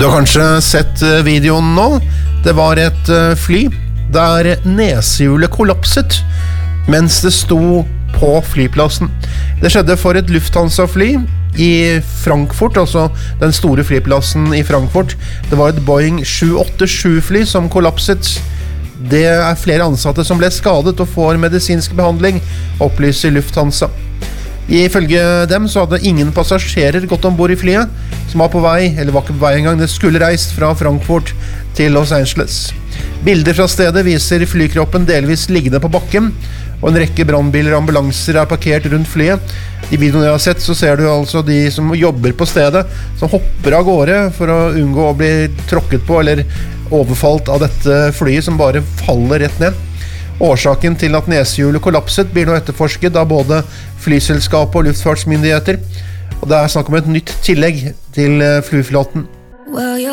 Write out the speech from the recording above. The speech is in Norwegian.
Du har kanskje sett videoen nå. Det var et fly der nesehjulet kollapset mens det sto på flyplassen. Det skjedde for et Lufthansa-fly i Frankfurt, altså den store flyplassen i Frankfurt. Det var et Boeing 787-fly som kollapset. Det flere ansatte som ble skadet og får medisinsk behandling, opplyser Lufthansa. Ifølge dem så hadde ingen passasjerer gått ombord i flyet, som var på vei, eller var ikke på vei engang, det skulle reist fra Frankfurt til Los Angeles. Bilder fra stedet viser flykroppen delvis liggende på bakken, og en rekke brannbiler og ambulanser er parkert rundt flyet. I videoen jeg har sett så ser du altså de som jobber på stedet, som hopper av gårde for å unngå å bli tråkket på eller overfalt av dette flyet som bare faller rett ned. Årsaken til at nesehjulet kollapset blir nå etterforsket av både flyselskap og luftfartsmyndigheter, og det er snakk om et nytt tillegg til flyflåten.